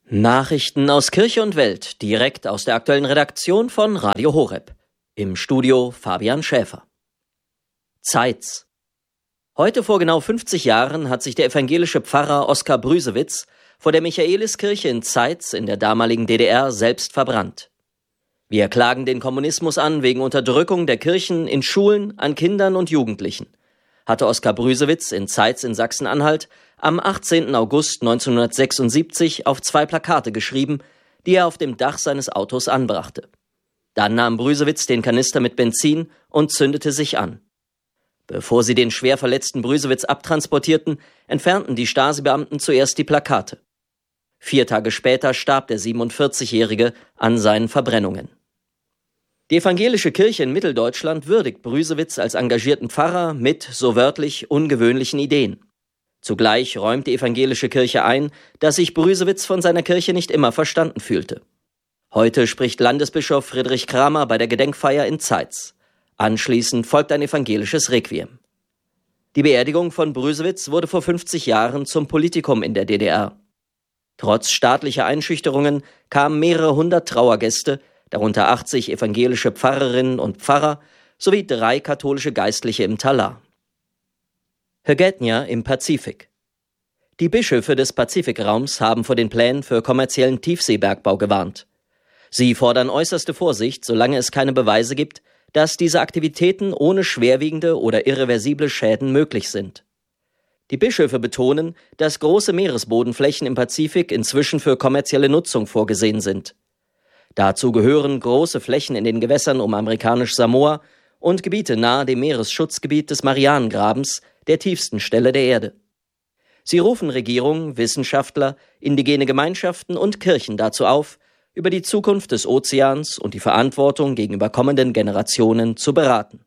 Nachrichten aus Kirche und Welt, direkt aus der aktuellen Redaktion von Radio Horeb. Im Studio Fabian Schäfer. Zeitz. Heute vor genau 50 Jahren hat sich der evangelische Pfarrer Oskar Brüsewitz vor der Michaeliskirche in Zeitz in der damaligen DDR selbst verbrannt. Wir klagen den Kommunismus an wegen Unterdrückung der Kirchen in Schulen an Kindern und Jugendlichen, hatte Oskar Brüsewitz in Zeitz in Sachsen-Anhalt am 18. August 1976 auf 2 Plakate geschrieben, die er auf dem Dach seines Autos anbrachte. Dann nahm Brüsewitz den Kanister mit Benzin und zündete sich an. Bevor sie den schwer verletzten Brüsewitz abtransportierten, entfernten die Stasi-Beamten zuerst die Plakate. 4 Tage später starb der 47-Jährige an seinen Verbrennungen. Die evangelische Kirche in Mitteldeutschland würdigt Brüsewitz als engagierten Pfarrer mit, so wörtlich, ungewöhnlichen Ideen. Zugleich räumt die evangelische Kirche ein, dass sich Brüsewitz von seiner Kirche nicht immer verstanden fühlte. Heute spricht Landesbischof Friedrich Kramer bei der Gedenkfeier in Zeitz. Anschließend folgt ein evangelisches Requiem. Die Beerdigung von Brüsewitz wurde vor 50 Jahren zum Politikum in der DDR. Trotz staatlicher Einschüchterungen kamen mehrere 100 Trauergäste, darunter 80 evangelische Pfarrerinnen und Pfarrer sowie 3 katholische Geistliche im Talar. Hygätnia im Pazifik. Die Bischöfe des Pazifikraums haben vor den Plänen für kommerziellen Tiefseebergbau gewarnt. Sie fordern äußerste Vorsicht, solange es keine Beweise gibt, dass diese Aktivitäten ohne schwerwiegende oder irreversible Schäden möglich sind. Die Bischöfe betonen, dass große Meeresbodenflächen im Pazifik inzwischen für kommerzielle Nutzung vorgesehen sind. Dazu gehören große Flächen in den Gewässern um amerikanisch-Samoa und Gebiete nahe dem Meeresschutzgebiet des Marianengrabens, der tiefsten Stelle der Erde. Sie rufen Regierungen, Wissenschaftler, indigene Gemeinschaften und Kirchen dazu auf, über die Zukunft des Ozeans und die Verantwortung gegenüber kommenden Generationen zu beraten.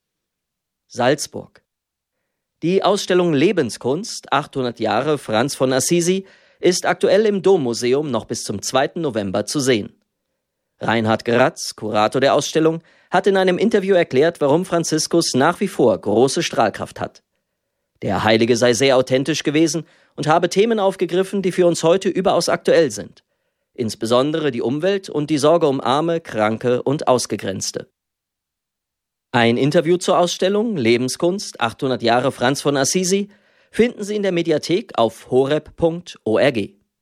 Salzburg. Die Ausstellung Lebenskunst, 800 Jahre Franz von Assisi, ist aktuell im Dommuseum noch bis zum 2. November zu sehen. Reinhard Gratz, Kurator der Ausstellung, hat in einem Interview erklärt, warum Franziskus nach wie vor große Strahlkraft hat. Der Heilige sei sehr authentisch gewesen und habe Themen aufgegriffen, die für uns heute überaus aktuell sind. Insbesondere die Umwelt und die Sorge um Arme, Kranke und Ausgegrenzte. Ein Interview zur Ausstellung Lebenskunst, 800 Jahre Franz von Assisi finden Sie in der Mediathek auf horeb.org.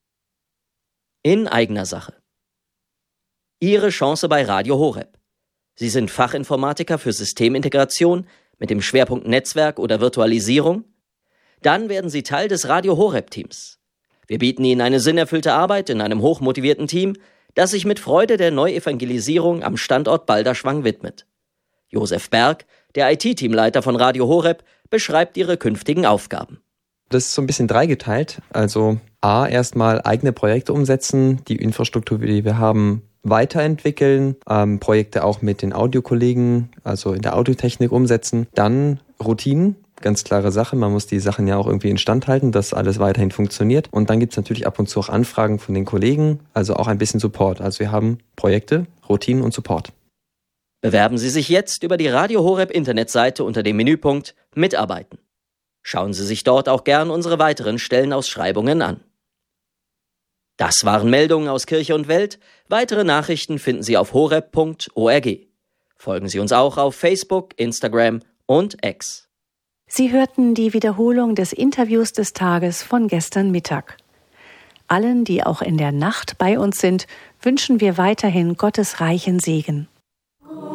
In eigener Sache. Ihre Chance bei Radio Horeb. Sie sind Fachinformatiker für Systemintegration mit dem Schwerpunkt Netzwerk oder Virtualisierung? Dann werden Sie Teil des Radio Horeb-Teams. Wir bieten Ihnen eine sinnerfüllte Arbeit in einem hochmotivierten Team, das sich mit Freude der Neuevangelisierung am Standort Balderschwang widmet. Josef Berg, der IT-Teamleiter von Radio Horeb, beschreibt Ihre künftigen Aufgaben. Das ist so ein bisschen dreigeteilt. Also A, erstmal eigene Projekte umsetzen, die Infrastruktur, die wir haben, weiterentwickeln, Projekte auch mit den Audiokollegen, also in der Audiotechnik umsetzen. Dann Routinen, ganz klare Sache. Man muss die Sachen ja auch irgendwie instand halten, dass alles weiterhin funktioniert. Und dann gibt es natürlich ab und zu auch Anfragen von den Kollegen, also auch ein bisschen Support. Also wir haben Projekte, Routinen und Support. Bewerben Sie sich jetzt über die Radio Horeb Internetseite unter dem Menüpunkt Mitarbeiten. Schauen Sie sich dort auch gern unsere weiteren Stellenausschreibungen an. Das waren Meldungen aus Kirche und Welt. Weitere Nachrichten finden Sie auf horeb.org. Folgen Sie uns auch auf Facebook, Instagram und X. Sie hörten die Wiederholung des Interviews des Tages von gestern Mittag. Allen, die auch in der Nacht bei uns sind, wünschen wir weiterhin Gottes reichen Segen.